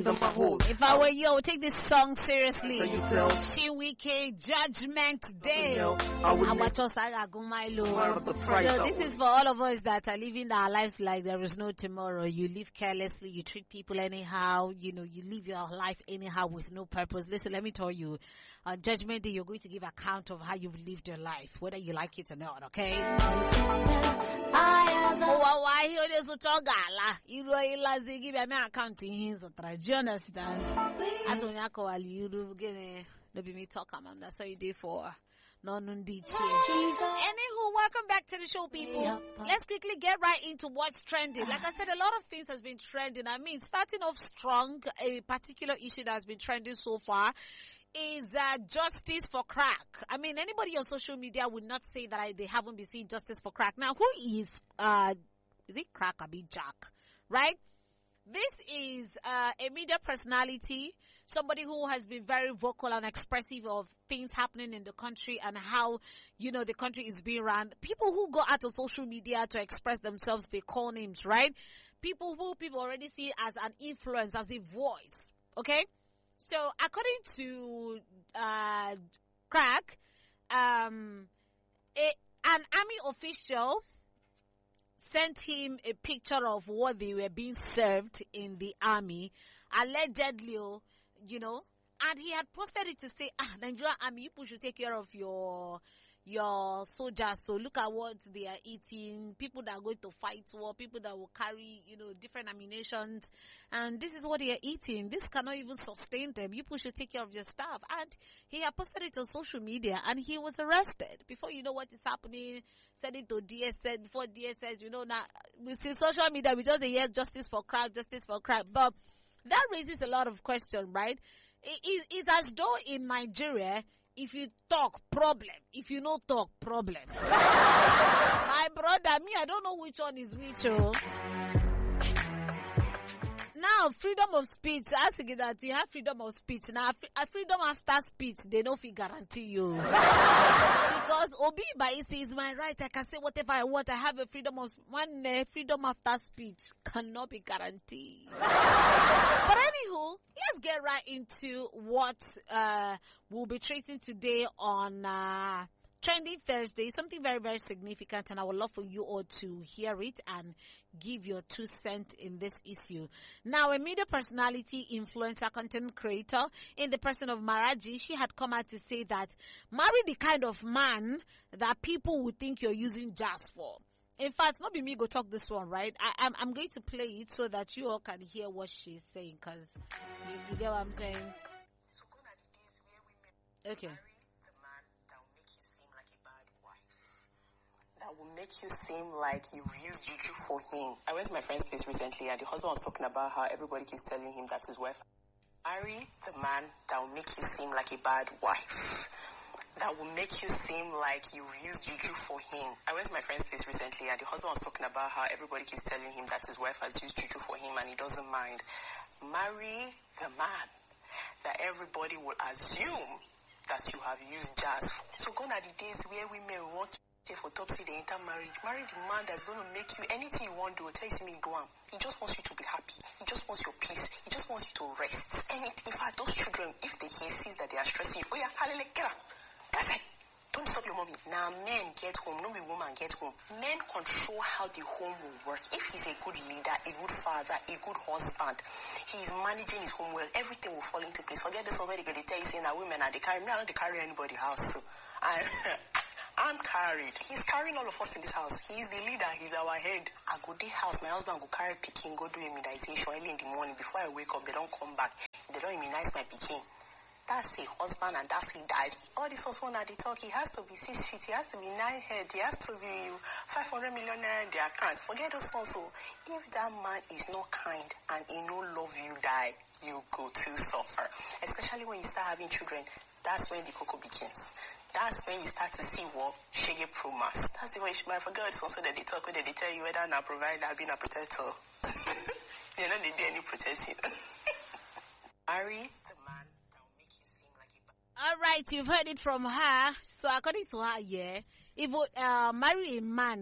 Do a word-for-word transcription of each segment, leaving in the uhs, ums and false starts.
in the mahol. If I were you, I would take this song seriously. Chinwike Judgment Day. So this is for all of us that are living our lives like there is no tomorrow. You live carelessly, you treat people anyhow, you know, you live your life anyhow with no purpose. Listen, let me tell you, on Judgment Day, you're going to give account of how you've lived your life, whether you like it or not, okay? Do you understand? As when I call you, do be me talk, I'm that's how you do for. No, no, Anywho, welcome back to the show, people. Let's quickly get right into what's trending. Like I said, a lot of things has been trending. I mean, starting off strong, a particular issue that has been trending so far is uh, justice for crack. I mean, anybody on social media would not say that I, they haven't been seeing justice for crack. Now, who is, uh, is it Crack or be Jack? Right? This is uh, a media personality, somebody who has been very vocal and expressive of things happening in the country and how, you know, the country is being run. People who go out of social media to express themselves, they call names, right? People who people already see as an influence, as a voice, okay? So, according to uh, Crack, um, a, an army official sent him a picture of what they were being served in the army, allegedly, you know, and he had posted it to say, ah, Nigerian army, you people should take care of your, your soldiers. So look at what they are eating, people that are going to fight war, people that will carry, you know, different ammunitions, and this is what they are eating. This cannot even sustain them. You people should take care of your staff. And he had posted it on social media, and he was arrested. Before you know what is happening, send it to D S S, before D S S, you know, now, we see social media, we just hear justice for crack, justice for crack, but that raises a lot of questions, right? It, it, it's as though in Nigeria, if you talk, problem. If you no talk, problem. My brother, me, I don't know which one is which, oh. Now, freedom of speech, I say that you have freedom of speech. Now, a freedom after speech, they don't feel guarantee you. Because Obi Baisi is my right. I can say whatever I want. I have a freedom of, one uh, freedom after speech cannot be guaranteed. But anywho, let's get right into what, uh, we'll be treating today on, uh, Trending Thursday, something very, very significant, and I would love for you all to hear it and give your two cents in this issue. Now, a media personality, influencer, content creator in the person of Maraji, she had come out to say that marry the kind of man that people would think you're using jazz for. In fact, not be me go talk this one, right? I, I'm, I'm going to play it so that you all can hear what she's saying, because you, you get what I'm saying? Okay. That will make you seem like you've used juju for him. I went to my friend's place recently and the husband was talking about how everybody keeps telling him that his wife. Marry the man that will make you seem like a bad wife. That will make you seem like you've used juju for him. I went to my friend's place recently and the husband was talking about how everybody keeps telling him that his wife has used juju for him and he doesn't mind. Marry the man that everybody will assume that you have used jazz for. So gone are the days where women want to say for top say they enter marriage. Marry the man that's going to make you anything you want to do. Tell you me do am. He just wants you to be happy. He just wants your peace. He just wants you to rest. And it, in fact, those children, if they he sees that they are stressing, oh yeah, hallelujah, get up. That's it. Don't disturb your mommy. Now men get home, no be woman get home. Men control how the home will work. If he's a good leader, a good father, a good husband, he is managing his home well, everything will fall into place. Forget this already, they tell you saying that women are they carry me, I don't they carry anybody house. So I I'm carried. He's carrying all of us in this house. He's the leader, he's our head. I go to the house, my husband go carry pikin, go do immunization early in the morning. Before I wake up, they don't come back. They don't immunize my pikin. That's a husband and that's a daddy. All this husband that they talk, he has to be six feet, he has to be nine head, he has to be five hundred million naira in the account. Forget those also. If that man is not kind and he no love you die, you go to suffer. Especially when you start having children, that's when the cocoa begins. That's when you start to see what shaggy promise. That's the way you might forget it's also that they talk where they tell you whether not provider or being a protector. You know they do any protecting. Marry the man. All right, you've heard it from her. So according to her, yeah, if you uh, marry a man,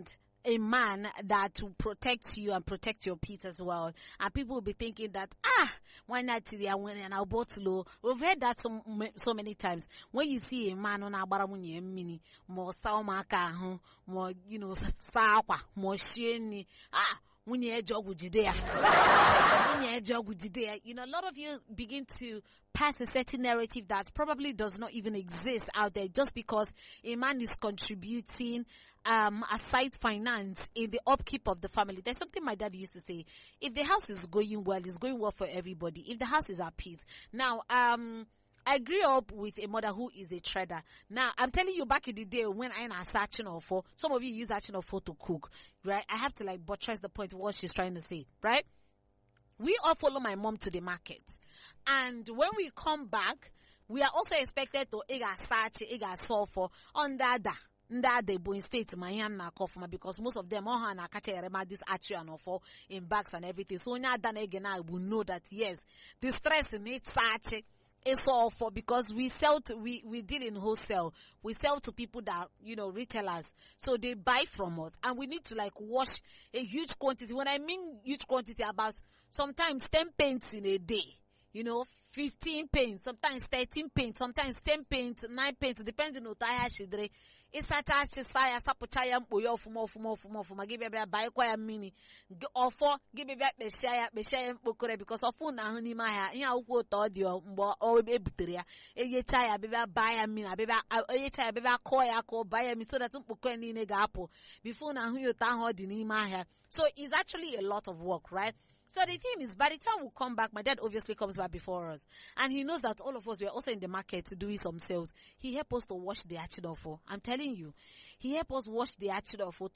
a man that will protect you and protect your peace as well. And people will be thinking that, ah, why not today I went and I bought low. We've heard that so, so many times. When you see a man on a baramunye mini, more saumaka, more, you know, sawa, more shini, ah, when you job with Judea. When you job with Judea, you know, a lot of you begin to pass a certain narrative that probably does not even exist out there just because a man is contributing um aside finance in the upkeep of the family. There's something my dad used to say: if the house is going well, it's going well for everybody. If the house is at peace. Now, um I grew up with a mother who is a trader. Now, I'm telling you, back in the day when I was searching for, some of you use searching for to cook, right? I have to like buttress the point of what she's trying to say, right? We all follow my mom to the market. And when we come back, we are also expected to ega search, ega solve for under that. Nda de bo in state my hand na kofuma because most of them all have na catch this archery and all in bags and everything. So when I done again, I will know that yes, the stress in it search is all for because we sell to we we deal in wholesale. We sell to people that, you know, retailers. So they buy from us and we need to like wash a huge quantity. When I mean huge quantity, about sometimes ten paints in a day. You know, fifteen paints, sometimes thirteen paints, sometimes ten paints, nine paints, depending on tire shidre. It's such a saya sapuchaya mpoyo fumo fumo fumo fumo give me a buy kwa mini or for give me back the share the share mpokore because of na huni maya nya ukwo to dio mbo o be butere e ye tire be buy a mini be e tire be call ya call buy me so that mpokore ni ne ga apple before na hu yo ta ho di ni ma. So it's actually a lot of work, right? So the thing is, by the time we come back, my dad obviously comes back before us. And he knows that all of us were also in the market to do some sales. He helped us to wash the achidofo. I'm telling you. He helped us wash the achidofo.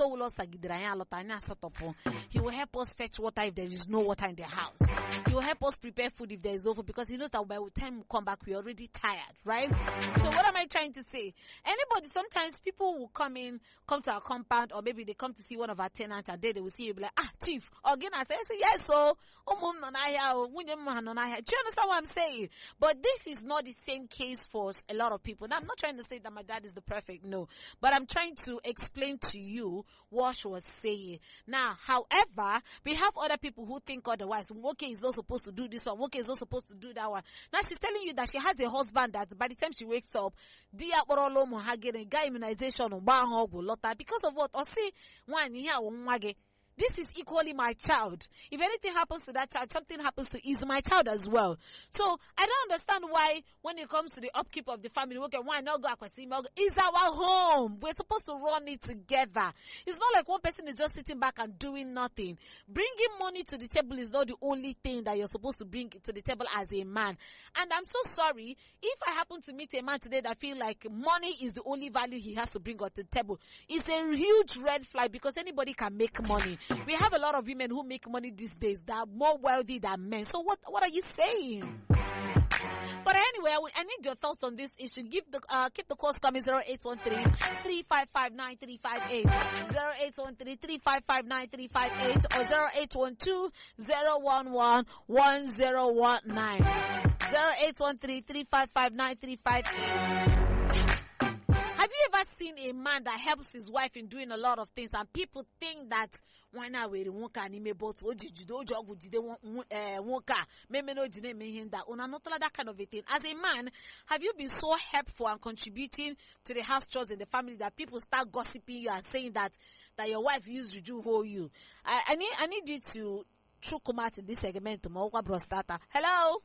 He will help us fetch water if there is no water in the house. He will help us prepare food if there is no food because he knows that by the time we come back, we're already tired, right? So what am I trying to say? Anybody, sometimes people will come in, come to our compound, or maybe they come to see one of our tenants and then they will see you be like, ah, chief, again, I say, yes, so do you understand what I'm saying? But this is not the same case for a lot of people. Now, I'm not trying to say that my dad is the perfect, no. But I'm trying to explain to you what she was saying. Now, however, we have other people who think otherwise. Woke is not supposed to do this one. Woke is not supposed to do that one. Now, she's telling you that she has a husband that by the time she wakes up, dia borolo mo hagere guy immunization because of what? Or see, one here, one this is equally my child. If anything happens to that child, something happens to is my child as well. So I don't understand why when it comes to the upkeep of the family, okay, why not go Akwasima? It's our home. We're supposed to run it together. It's not like one person is just sitting back and doing nothing. Bringing money to the table is not the only thing that you're supposed to bring to the table as a man. And I'm so sorry if I happen to meet a man today that feel like money is the only value he has to bring to the table. It's a huge red flag because anybody can make money. We have a lot of women who make money these days that are more wealthy than men. So what what are you saying? But anyway, I, I need your thoughts on this issue. Give the uh, keep the calls coming zero eight one three, three five five, nine three five eight, zero eight one three, three five five, nine three five eight, or zero eight one two, zero one one, one zero one nine, zero eight one three, three five five, nine three five eight. Have you ever seen a man that helps his wife in doing a lot of things and people think that why not we won't can him about that kind of a thing? As a man, have you been so helpful and contributing to the house chores in the family that people start gossiping you and saying that that your wife used to do hold you? I, I need I need you to throw come out in this segment to Prostata. Hello.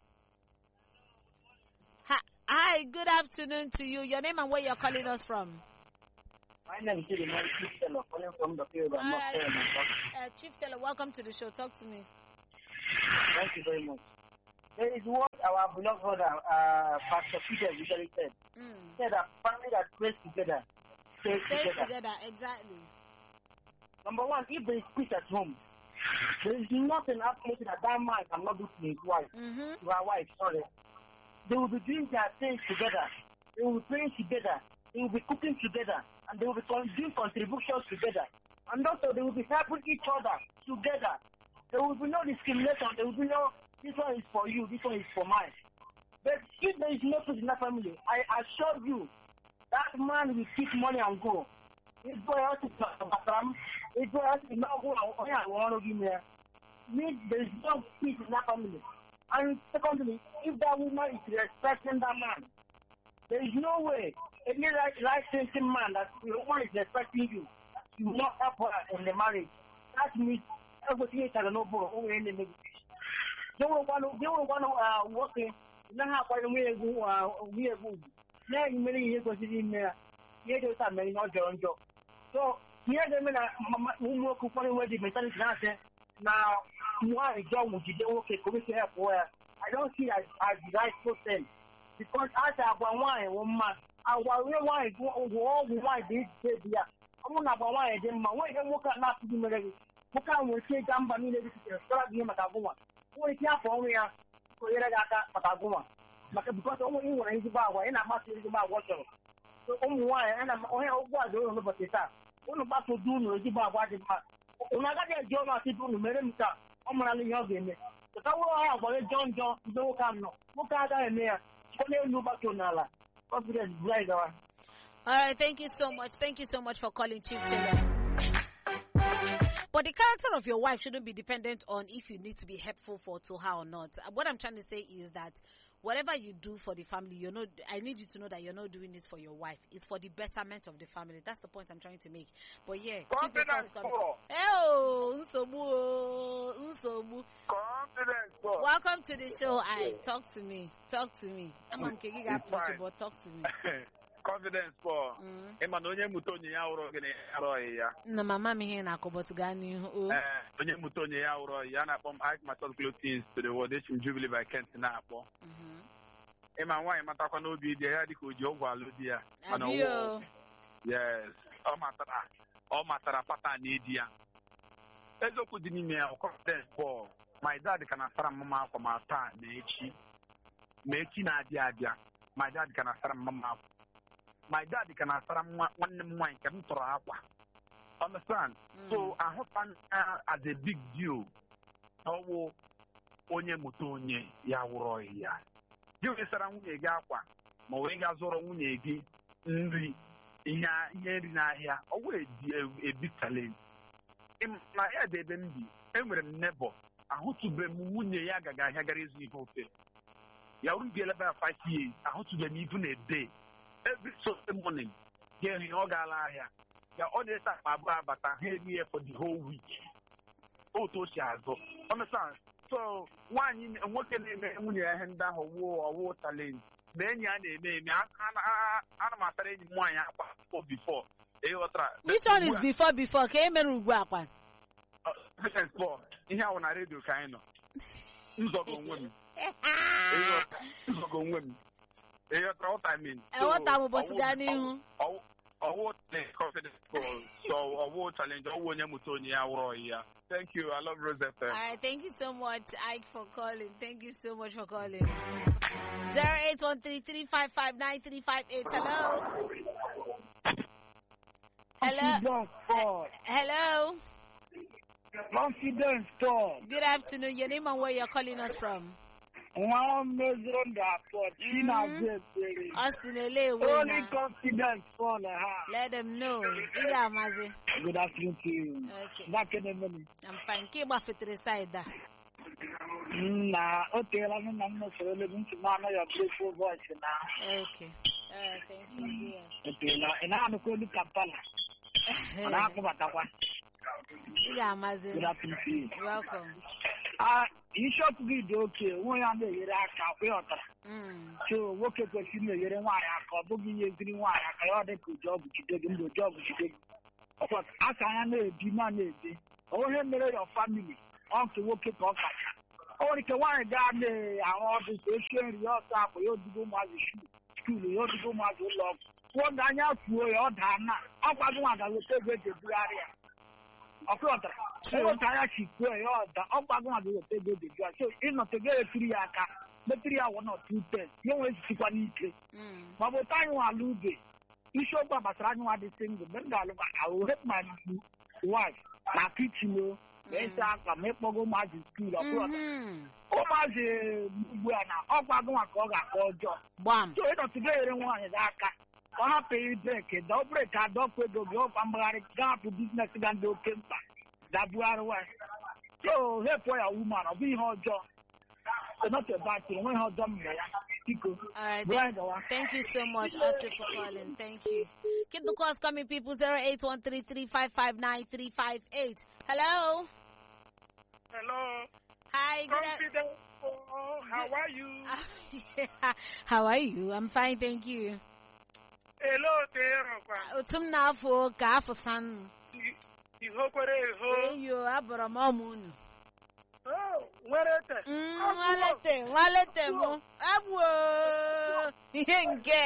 Hi, good afternoon to you. Your name and where you're calling us from? My name is Chief Teller, calling from the field. I'm not saying uh, Chief Teller, welcome to the show. Talk to me. Thank you very much. There is what our beloved brother, uh, Pastor Peter, usually said. Mm. He said that family that prays together, stays together. together. Exactly. Number one, if there is peace at home, there is nothing absolutely that that man cannot do to his wife, mm-hmm. to our wife, sorry. They will be doing their things together. They will be praying together. They will be cooking together. And they will be doing contributions together. And also they will be helping each other together. There will be no discrimination. There will be no, this one is for you, this one is for mine. But if there is no peace in that family, I assure you, that man will keep money and go. This boy has to bathroom. It was not one of you. There's no peace in that family. And secondly, if that woman is respecting that man, there is no way any right right-thinking man that the woman is respecting you, you will not help her in the marriage. That means everything is a no problem in the negotiation. They will want to, they will want to uh, working. Now, why don't we go? Uh, we go. Now, in many years, was in there. Here, there's a man not John Joe. So, here, the men are who work for the wedding mentality. Now, why John would you do okay? Commission where I don't see as as the right person because as I want one woman, I want one who all the why this baby. I want to buy them. My way, they work not to be married. Look how we say, Gamba, me, they start being a woman. Only here for me, because only one is about and I'm not about water. So only one and I'm only over the room about the time. Only about to do is about what is about. When I got a job, I said, "I'm going to I'm going to have him." But I will have a John John, no come no. Look at that in there. Only no back to Nala. Confidence, right? All right, thank you so much. Thank you so much for calling, Chief Taylor. But the character of your wife shouldn't be dependent on if you need to be helpful for to her or not. What I'm trying to say is that whatever you do for the family, you're not, I need you to know that you're not doing it for your wife. It's for the betterment of the family. That's the point I'm trying to make. But yeah, keep your thoughts coming. Oh, Nsobu, Nsobu. Welcome to the show. I talk to me. Talk to me. I'm on Kegi Gapuchi, but talk to me. Confidence for Emmanuel Mutoni Yauro Aroya. No, Mamma me here, Nakobotugani. Onye Mutoni Yauro, Yana from Ike Maton Clothes to the Wardation Jubilee by Kent Napo. Emma, why Matakano be the Radical Jova Ludia? Yes, oh Matara, oh Matara Pata Nidia. Ezo Kudimia, confidence for my dad can affirm Mamma from our time, Mechi. Mechi Nadia. My dad can affirm Mamma. My daddy can answer one one can throw understand? Mm. So I hope uh, as a big deal. Oh, onye mutonye ya wuro ya. You sara nwunye gị akwa ma we ga zoro nwunye gị nri ihe ihe nri n'ahịa. O wee di a big challenge. Na ya de ebe mbi enwere m neighbor ahụtụbe m nwunye ya gaga ahịa gara izu ihe ofe. Ya uru bi eleba five years ahụtụbe m even a day. Every Sunday morning, here in Ogalaya, the other side but I'm here for the whole week. Oh, to Shazo. Understand? So, one in working in when you hand down a war or water lane, then you name me. I'm not saying one before. Which one is before before? Came and Guapan. Listen, for in here on a radio kind of. Who's going women? Who's going women? What I mean. So, what I'm about to do? What confidence so award challenge. Thank you. I love Rosetta. All right. Thank you so much, Ike, for calling. Thank you so much for calling. Zero eight one three three five five nine three five eight. Hello. Hello. Hello. Confidence talk. Good afternoon. Your name and where you're calling us from? One million for China. Austin, L A. Only confidence for the house. Let them know. Yeah, Mazi. Good afternoon to you. Okay. Back in the minute. I'm fine. Keep off it to the side. Nah, okay. I'm not sure. Living to man, your beautiful voice now. Okay. Uh, thank you. Yeah. Okay. Now, and I'm going to Kampala. And I'm going to Yeah, Mazi. Good afternoon to you. Welcome. Ah, in short video, okay, one on the Iraq, so work at the senior year and why I call boogie green wire. I ordered a job which you did in the job which you did. Of course, as I am a demand, all him your family, on to work at all. Only can one guard the order station, your staff, you do my school, you do my love. One guy out for your Dana. Up I want, I will take it to the area. Of course, I was tired to go the upper one will take the job. So, in not to get a three hour, the three hour one or two ten, you always keep on eating. But what time you are losing, you show up as I know the thing, the Bengal, I will help my wife, my kitchen, yes, I make my go magic school. Of course, oh, my, we are now up I go and call that job. So, it's not together one is that. ọ hapụ breki dọ breki adọpụ ego gị ọkwa mgbagharị ga-hapụ biznes ga ndị oke mkpa ga-abụgharịwa so hepụ ya woman ọ bụ ihe ọjọọ not a bad thing nwe ihe ọjọọ m ya biko. All right, thank, thank you so much, Austin, for calling. Thank you. Keep the calls coming, people. zero eight one three three five five nine three five eight. Hello. Hello. Hi. Confident. Oh, how are you? How are you? I'm fine, thank you. Hello, there. Utum na afo ka afo san. Iho kwere iho. Eyo abara mamun. Oh, walete. Mm, walete, walete mo. Abwo. Yenge.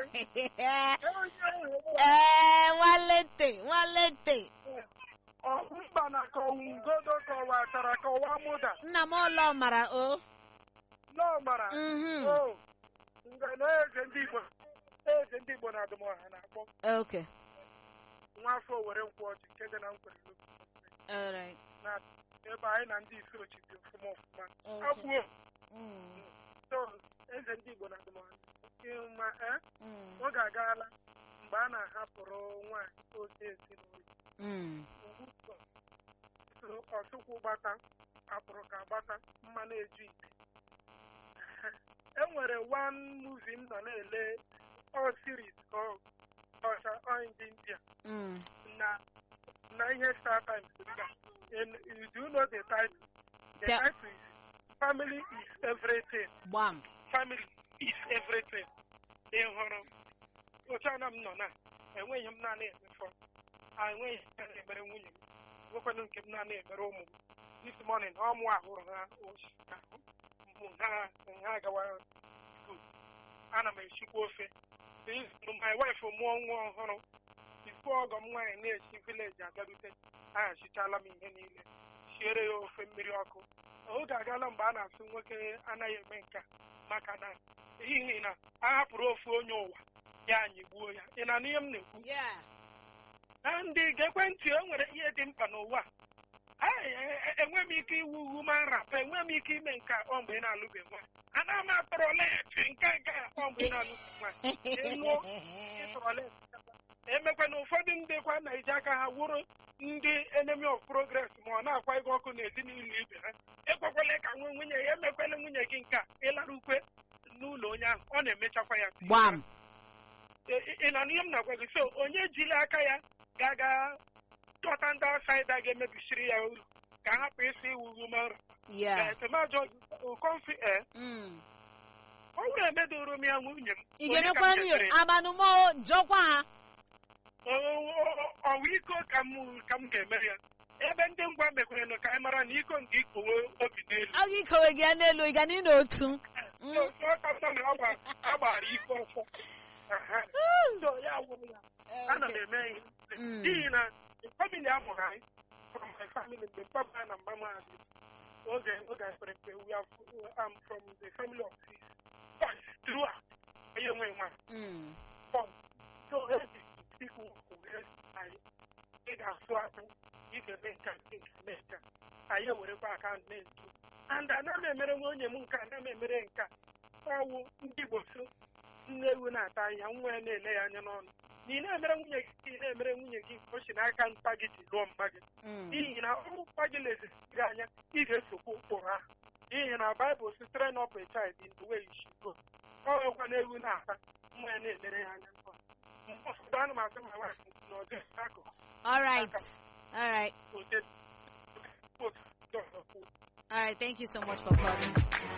Eh, walete, walete. Oh, mba na ko ngodo ko wa tara ko wa muda. Nna mo lo mara o. Lo mara. Mhm. Oh. Nga no eze ndi Igbo. Eze ndị Igbo na-adụm ọha na-akpọ. Okay. Nwa afọ were nkwụ ọchị nke dị na nkwere n'obi. All right. Na ebe anyị na ndị isi ochi dị ọfụma ọfụma. Okay. Agbuo. Mm. So, eze ndị Igbo na-adụm ọha. Ma eh? Mm. Oge agaala mgbe a na-ahapụrụ nwaanyị oke ezinụlọ. Mm. Ọsụkwụ gbata apụrụ ka gbata mma na-eju ite. E nwere one movie m nọ na-ele all series ọ ọcha ndị India na na ihe Star Times dịka. Do you know the title? The Yeah. title is Family is Everything. Bam. Family is Everything. Ị hụrụ otu ana m nọ na enweghị m naanị emefọ enweghị m na-emere nwunye m nwekwanụ nke m naanị emere ụmụ m. This morning ọ mụ ahụrụ ha ha ha agawa school. Ana m esikwa ofe. My wife mụọ nwa ọhụrụ bifo ọgọ m nwaanyị na-esi vileji abịarute aghachichala m ihe niile siere ya ofe mmiri ọkụ. Oge agaala mgbe a na-asụ nwoke anaghị eme nke maka na n'ihi na a hapụrụ ofu onye ụwa ya anyị gbuo ya. Ị na n'ihe m na-ekwu? Na ndị ga-ekwentị e nwere ihe dị mkpa n'ụwa enwe m ike iwu ugwu ma nrapụ enwe m ike ime nke ọ mgbe ị na-alụbeghị nwaanyị ana m atọrọ leti nke nke ọ mgbe ị na-alụbeghị nwaanyị emekwana ụfọdụ ndị kwa na-eji aka ha wụrụ ndị enemy of progress ma ọ na-akwa ego ọkụ n'ezinụlọ ibe ha. Ekwekwala ka nwe nwunye ya emekwela nwunye gị nke a ịlara ukwe n'ụlọ onye ahụ ọ na-emechakwa ya. Gbam. Ị nọ n'ihe m na-agwa gị so onye jiri aka ya ga-aga tọta ndị asaịda ga-emebisiri ya uru ka hapụ isi iwu ugwu mara. Etemajọ kọmfi e ọ bụrụ emedoro m ya nwunye m ị ga-emekwanụ ya amanụmọ jọkwa ha ọwa iko ka m ka m ga-emere ya ebe ndị ngwa mekwere nụ ka anyị mara na iko nke ikowe obi n'elu. Ọ ga-ikowe gị ya n'elu ị ga n'ịnọ otu agbara iko ọfọ ya wụrụ ya ana m eme ihe n'ihi na famili amụrụ anyị from my family mgbe papa na mba maazị oge oge ekpere mpe we are um, from the family of six but throughout onye nwe nwa so ikwu anyị ị ga-asụ akpụ ị ga-eme nka nke eme nka anyị ewerekwa aka na-eto and ana m emere nwa onye m nka ana m emere nka ọwụ ndị Igbo so nne ewu na-ata ahịhịa nwa ya na-ele ya anya n'ọnụ na ị na-emere nwunye gị na-emere nwunye gị o si n'aka mkpa gị ji lụọ mma gị n'ihi na ọrụ mkpa gị leziri gị anya ị ga-esokwa ụkpụrụ ahụ n'ihi na Baịbụl si train up a child in the way he should go. Ọ nwekwa na ewu na-ata nwa ya na-elere ya anya n'ọnụ. Ụfọdụ anụ m asị my wife na ọ dịghị akụkụ. All right. All right. All right. Thank you so much for calling.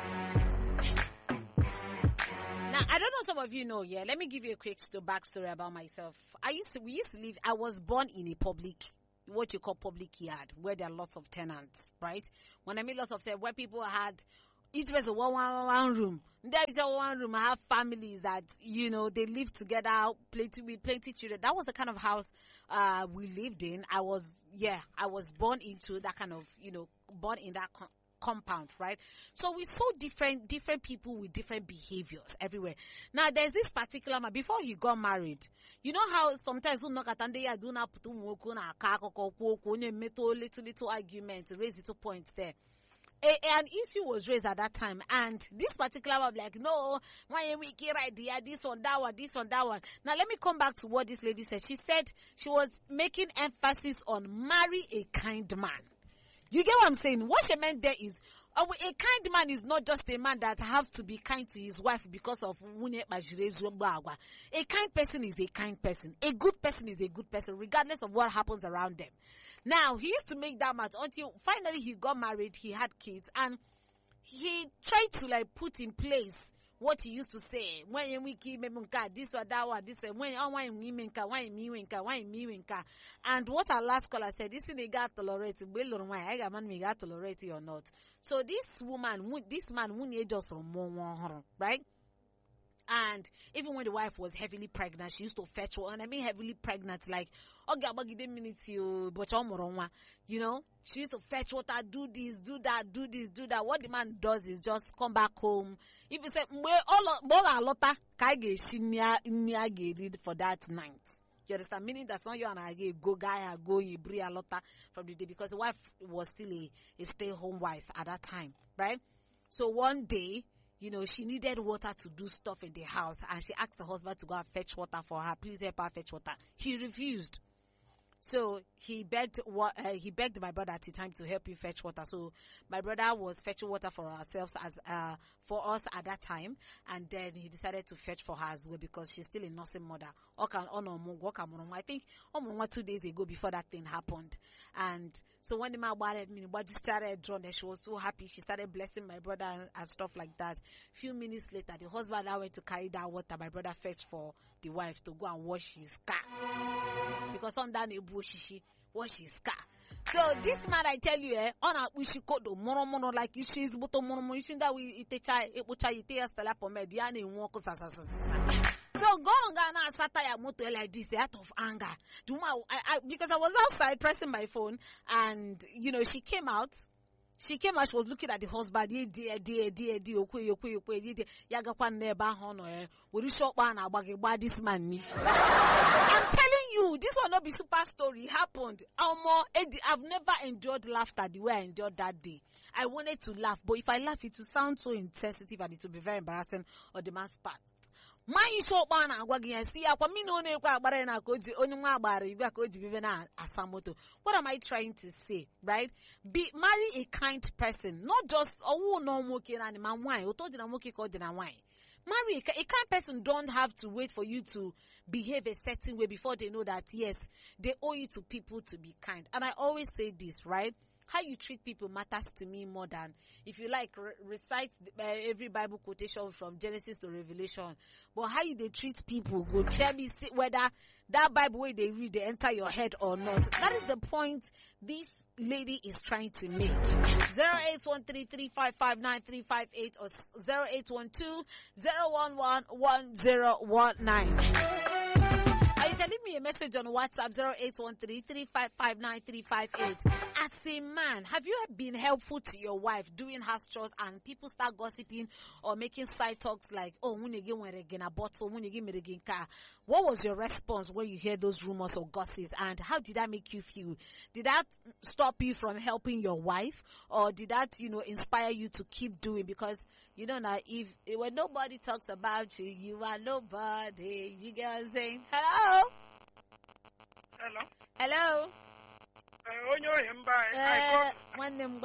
Now, I don't know some of you know, yeah. Let me give you a quick sto- backstory about myself. I used to, we used to live, I was born in a public, what you call public yard, where there are lots of tenants, right? When I mean lots of tenants, where people had, each was a one, one, one room. There is a one room, I have families that, you know, they live together, plenty, with plenty children. That was the kind of house, uh, we lived in. I was, yeah, I was born into that kind of, you know, born in that con- compound, right? So we saw different, different people with different behaviors everywhere. Now there's this particular man, before he got married, you know how sometimes you knock at and they are doing a little, little, little arguments, raise little points there. a, an issue was raised at that time, and this particular one was like, no, why we right there, this one, that one, this one, that one. Now let me come back to what this lady said. She said she was making emphasis on marry a kind man. You get what I'm saying? What she meant there is, uh, a kind man is not just a man that have to be kind to his wife because of a kind person is a kind person. A good person is a good person, regardless of what happens around them. Now, he used to make that much until finally he got married, he had kids, and he tried to like put in place what he used to say. When you keep this or that one, this when I want me winka, why me winka, why me winka. And what our last caller said, this thing they got tolerate, well, why I got man me got tolerate or not. So this woman, this man, won't just right? And even when the wife was heavily pregnant, she used to fetch one. And I mean heavily pregnant, like, okay, I'm going to minute you, but you know, she used to fetch water, do this, do that, do this, do that. What the man does is just come back home. If you say, all for that night. You understand? Meaning that's not you and I go guy go bri a lot from the day, because the wife was still a, a stay-home wife at that time, right? So one day, you know, she needed water to do stuff in the house, and she asked the husband to go and fetch water for her. Please help her fetch water. He refused. So he begged what uh, he begged my brother at the time to help him fetch water. So my brother was fetching water for ourselves as uh for us at that time, and then he decided to fetch for her as well because she's still a nursing mother. I think almost two days ago before that thing happened, and so when the man started drawn, she was so happy. She started blessing my brother and, and stuff like that. Few minutes later, the husband now went to carry that water. My brother fetched for the wife to go and wash his car because on that shishi wash his car. So this man, I tell you, eh, on a we should go to mono mono like she's but mono mono that we eat chai it which I tell stella for mediani walk. So go on Ghana satire motor like this out of anger. Do my I, I because I was outside pressing my phone, and you know she came out. She came out, she was looking at the husband. Ye dear, dear, dear, dear, okwe, okwe, okwe, ye dear, yaga kwa neba hono eh. Would you shop one abagi by this man niche? I'm telling you, this will not be super story. Happened. I've never enjoyed laughter the way I enjoyed that day. I wanted to laugh, but if I laugh, it will sound so insensitive and it will be very embarrassing on the man's part. My shop man agwagi see akwa mi no na ekwa agbara na koji onye nwa agbara igwa ka oji bibe na asamoto. What am I trying to say, right? Be marry a kind person, not just owo no moke na ni man wine oto di na moke ko di na wine. Marry a, a kind person don't have to wait for you to behave a certain way before they know that yes, they owe you to people to be kind. And I always say this, right? How you treat people matters to me more than, if you like, re- recite uh, every Bible quotation from Genesis to Revelation. But how you they treat people, go tell me see whether that Bible way they read, they enter your head or not. That is the point this lady is trying to make. zero eight one three, three five five, nine three five eight or zero eight one two, zero one one, one zero one nine. You can leave me a message on WhatsApp zero eight one three, three five five, nine three five eight. As a man, have you been helpful to your wife doing house chores and people start gossiping or making side talks like, oh, when you get a bottle, when you get a car? What was your response when you hear those rumors or gossips, and how did that make you feel? Did that stop you from helping your wife, or did that, you know, inspire you to keep doing? Because you know now, if when nobody talks about you, you are nobody. You get what I'm saying? Hello. Hello. Hello. Uh, one name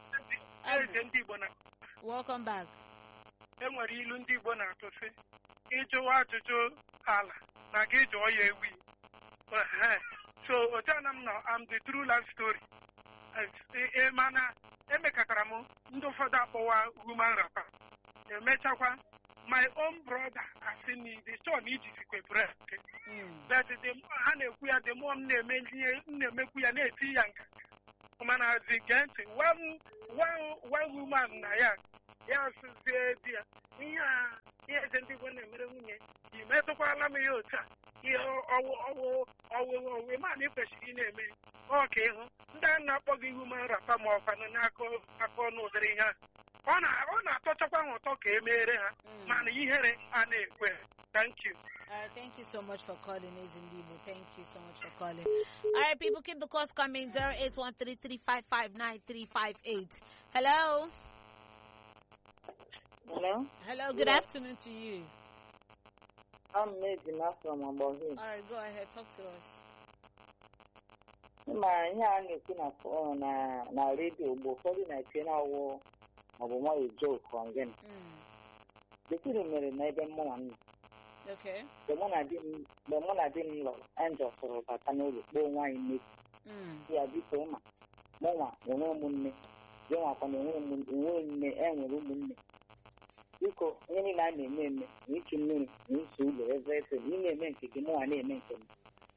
welcome back. Enwere ilu ndị Igbo na-atụ sị ịjụwa ajụjụ ala na gị jụọ ya ewi. So otana m nọ, I'm the true life story. E mana emekatara m ndị ụfọdụ akpọwa human rapper. Emechakwa my own brother asị na the son ijisikwe break. But the ha na-ekwu ya the mom na-eme na-emekwu ya na-eti ya nka. Mana the gent one one one woman na ya ya asịzie di ya ihe a ihe eze ndị Igbo na-emere nwunye imetụkwala m ya otu a ihe ọwụ ọwụ ọwụ ọwụ ma na ekwesịrị na-eme ọka ịhụ ndị a na-akpọ gị human rapper ma ọkwanụ n'aka aka ọnụ ụdịrị ihe a ọ na ọ na-atọchakwa ha ụtọ ka emere ha mana ihere a na-ekwe. Thank you. All right, thank you so much for calling, Ezindibo. Thank you so much for calling. All right, people, keep the calls coming. zero eight one three, three five five, nine three five eight. Hello. Hello. Hello. Good afternoon to you. I'm Medina from Abohi. All right, go ahead. Talk to us. Ma ihe a na-ekwu na fo- na na redio bụ ụfọdụ na-eche na ọwụ maọbụ nwa joke on gịnị. Mm. Bekiri mere n'ebe mụnwa nọ. Okay. Mgbe mụ na di m mgbe mụ na di m lụrụ, Angel sọrọ bata n'ụlọ kpọọ nwaanyị mmeki. Mm. Ya biko ịma mụnwa enwe ụmụnne gị nwakwa na enwe ụmụ- enwe nne enwere ụmụnne. Biko ihe niile a na-eme eme na ịchụ mmiri na iso ụlọ eze eze na ị na-eme nke gị mụnwa na-eme nke m.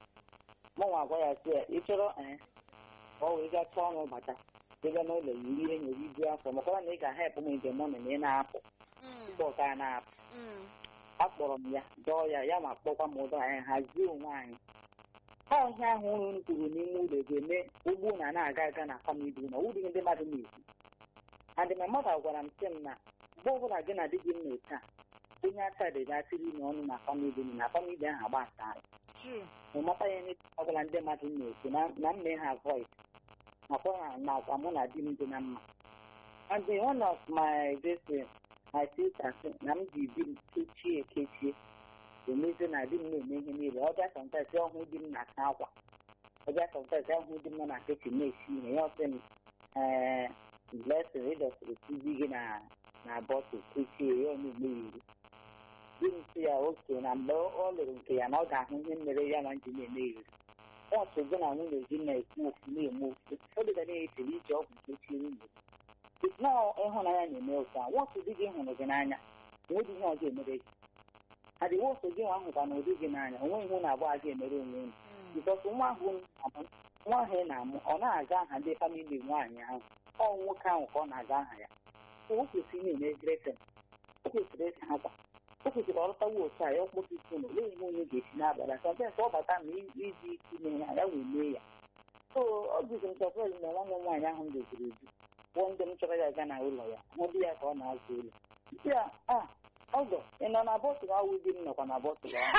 Mụnwa gwa ya sị ya ị chọrọ ee ọ wee gaa chọọ ọrụ bata ịga n'ụlọ yiri ihe nyere ibu afọ makwa na ị ga-ahepụ m njem ọ na ị na-apụ Mm. tupu ọ ka na-apụ. Mm. Akpọrọ m ya dọọ ya ya ma kpọkwa m ụdọ anyị hazie onwe anyị. Ọhịa ahụ unu kwuru n'ime ụlọ ga-eme ugbu na na-aga aga na famili na ọwụdịghị ndị mmadụ na-ekwu. Adị ma mmadụ gwara m sị m na mgbe ọbụla gị na di gị m na-ete a onye aka dị ga-atịrị n'ọnụ na famili m na famili ahụ agbasara. True. Ịmata ya n'ebe ọbụla ndị mmadụ na-ekwu na na mme ha voice nakwa na nakwa mụ na di m dị na mma. And then one of my this my sister sị na m ji di m kechie ekechie emezi na di m na-eme ihe niile. Ọ bịa sometimes ọhụ di m na-asa akwa. Ọ bịa sometimes ọhụ di m nọ na kichin na-esi ihe ya ọsị m ee blessing ịdọsịrị tizi gị na na bọtụ kechie ya ọ na-eme iri. Di m sị ya oke na mgbe ọ lụrụ nke ya na ọ ga-ahụ ihe mere ya na nji na-eme iri. Ọtụ gị na nwunye gị na-ekwu ofu na-eme ofu ọ dịga na-echere iji ọgwụ kechie nwunye. Nọọ ịhụnanya na-eme ụta nwọtụ di gị hụrụ gị n'anya enweghị ihe ọzọ emere gị. Adịghị otu gị nwa ahụkwa na ụdị gị n'anya onwe ihe na-abụ aga emere onwe unu. Bikọs nwa ahụ na-amụ nwa ahụ ị na-amụ ọ na-aga aha ndị famili nwaanyị ahụ ọ nwoke ahụ ka ọ na-aga aha ya. O kwesịrị na-emeziri efe o kwesịrị esi ha kwa o kwesịrị ọrụtawa otu a ya ọkpọta isi na olee ihe onye ga-esi n'abalị sọntensị ọ bata na iji isi mee ha ya wee mee ya. So ọ dịzị m sọpres na nwanne m nwaanyị ahụ m doziri eju kwụọ ndị m chọrọ ya aga na ụlọ ya hụ di ya ka ọ na-azụ ụlọ. Isi ya a ọgọ ị nọ na bọtụlụ ahụ di m nọkwa na bọtụlụ ahụ.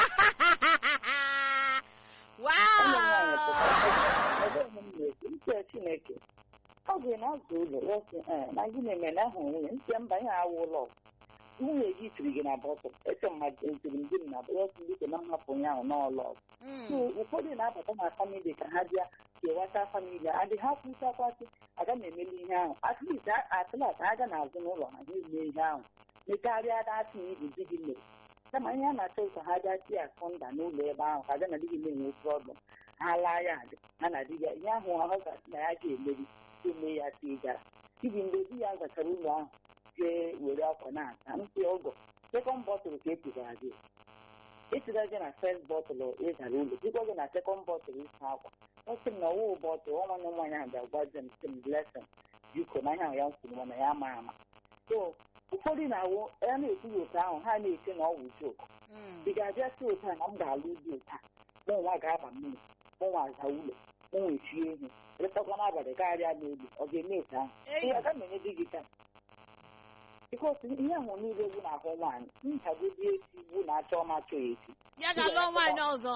Ntị Chineke ọ bụ na azụ ụlọ ya sị ee na gị na-eme na ahụ nwunye ntị mba ihe awụ ụlọ nwunye gị tiri gị na bọtụl ese mmadụ eziri m di m na bọtụl dịka na mmapụ onye ahụ n'ọlọ. Ụfọdụ na-abata na famili ka ha bịa kewata famili adị ha kwụchakwasị aga m emeli ihe ahụ atlit atlat aga na-azụ n'ụlọ ha na-eme ihe ahụ mekarịa datị na ibu di gị mere kama ihe a na-achọ ka ha bịa tie akọnda n'ụlọ ebe ahụ ka ga na di gị na-enwe prọblem ha laa ya adị ha na di ya ihe ahụ ahụ gasị na ya ga-emeri eme ya tie gara ibi mgbe di ya zachara ụlọ ahụ jee were akwa na-asa ntị ọgọ sekọnd bọtụlụ ka etigara gị etiga gị na first bọtụlụ ịzara ụlọ dịkwa gị na sekọnd bọtụlụ ịsa akwa ọ sị m na ọwụ bọtụlụ ọ nwanne m nwaanyị ahụ ga-agwazi m sị m blessing biko na ihe ahụ ya kwuru mana ya ama ama. So ụfọdụ na-awụ ya na-ekwu ya otu ahụ ha na-eche na ọ wụ joke. Ị ga-abịa si otu a na m ga-alụ di ụta mụnwa ga-aba mmiri mụnwa aza ụlọ mụnwa echie ihe letakwa n'abalị karịa n'elu ọ ga-eme etu ahụ ihe aga m enye di gị taa bikos ihe ahụ niile bụ na-ahụ nwaanyị nchagodi esi bụ na-achọ ọma achọ ya esi ya ga-alụọ nwaanyị ọzọ.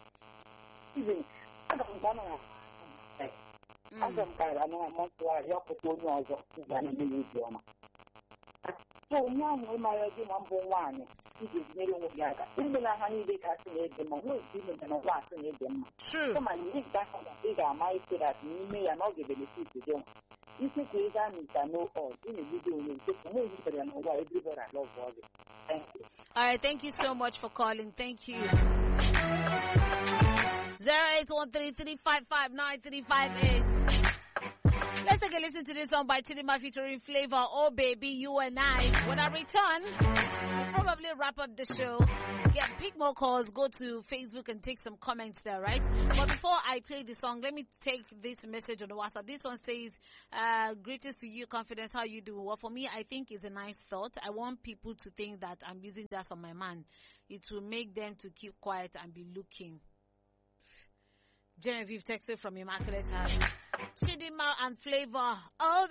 aga m ka na aga m kara na amasịgharị ọpụta onye ọzọ ga na-eme ya obi ọma. So onye ahụ ịmara gị ma mbụ nwaanyị iji nyere onwe gị aka ndị na ha niile ka asị na-ede mma nwee ike ime na nwa asị na-ede mma kama ihe nke ahụ ị ga-ama ikedat n'ime ya na ọ ga-ebenefit gị nwa isi ka ị gaa n'ịta n'ọd ị na-ebido onye nke onwe ehitere ya n'ụwa everybody I love all this. Thank you. All right, thank you so much for calling. Thank you. zero eight one three, three five five, nine three five eight. Let's take a listen to this song by Chidima featuring Flavor. Oh baby, you and I. When I return, we'll probably wrap up the show. Get pick more calls. Go to Facebook and take some comments there, right? But before I play the song, let me take this message on the WhatsApp. This one says, uh, greetings to you, Confidence. How you doing? Well, for me, I think it's a nice thought. I want people to think that I'm using that on my man. It will make them to keep quiet and be looking. Genevieve texted from Immaculate Heart. Chidima and Flavor. Oh,